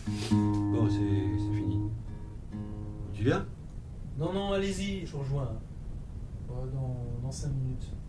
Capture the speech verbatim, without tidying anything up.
Bon, c'est c'est fini. Tu viens? Non, non, allez-y, je vous rejoins. Ouais, dans, dans cinq minutes.